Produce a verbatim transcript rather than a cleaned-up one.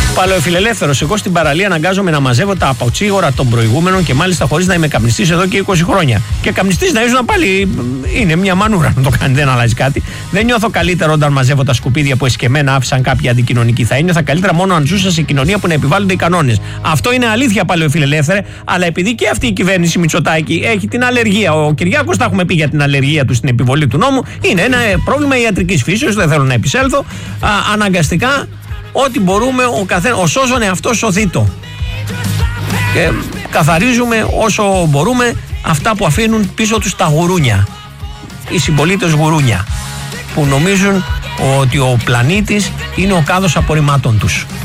Παλαιοφιλελεύθερος, εγώ στην παραλία αναγκάζομαι να μαζεύω τα απαουτσίγορα των προηγούμενων και μάλιστα χωρίς να είμαι καπνιστής εδώ και είκοσι χρόνια. Και καπνιστής να ήσουν πάλι είναι μια μανούρα να το κάνει, δεν αλλάζει κάτι. Δεν νιώθω καλύτερο όταν μαζεύω τα σκουπίδια που εσκεμμένα άφησαν κάποιοι αντικοινωνικοί. Θα ένιωθα καλύτερα μόνο αν ζούσα σε κοινωνία που να επιβάλλονται οι κανόνες. Αυτό είναι αλήθεια, παλαιοφιλελεύθερε, αλλά επειδή και αυτή η κυβέρνηση Μητσοτάκη έχει την αλλεργία, ο Κυριάκος τα έχουμε πει για την αλλεργία του στην επιβολή του νόμου, είναι ένα πρόβλημα ιατρικής φύσεως, δεν θέλω να επισέλθω. Α, αναγκαστικά. Ό,τι μπορούμε, ο, καθένα, ο σώζον εαυτός σωθήτο. Και καθαρίζουμε όσο μπορούμε αυτά που αφήνουν πίσω τους τα γουρούνια. Οι συμπολίτες γουρούνια που νομίζουν ότι ο πλανήτης είναι ο κάδος απορριμμάτων τους.